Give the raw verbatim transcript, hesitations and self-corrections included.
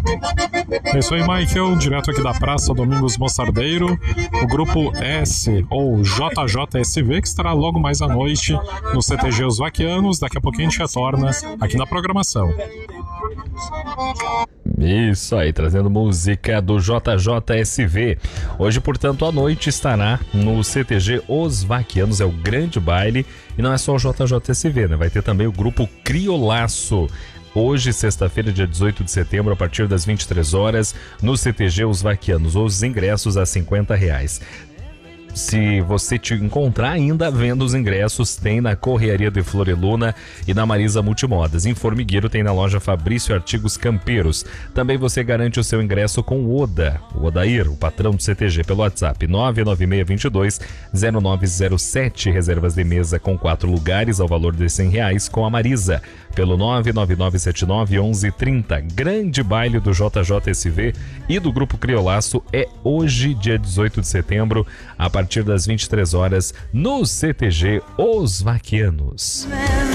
É isso aí, Michael, direto aqui da Praça Domingos Mostardeiro, o grupo S, ou J J S V, que estará logo mais à noite no C T G Os Vaquianos. Daqui a pouquinho a gente retorna aqui na programação. Isso aí, trazendo música do J J S V. Hoje, portanto, à noite estará no C T G Os Vaquianos, é o grande baile, e não é só o J J S V, né? Vai ter também o grupo Criolaço. Hoje, sexta-feira, dia dezoito de setembro, a partir das vinte e três horas, no C T G Os Vaquianos. Os ingressos a cinquenta reais. Se você te encontrar ainda vendo os ingressos, tem na Correaria de Floreluna e na Marisa Multimodas. Em Formigueiro tem na loja Fabrício Artigos Campeiros. Também você garante o seu ingresso com o Oda, o Odair, o patrão do C T G, pelo WhatsApp nove nove seis dois dois zero nove zero sete. Reservas de mesa com quatro lugares ao valor de cem reais com a Marisa. Pelo nove nove nove sete nove um um três zero. Grande baile do J J S V e do Grupo Criolaço é hoje, dia dezoito de setembro, a partir das vinte e três horas, no C T G Os Vaquianos.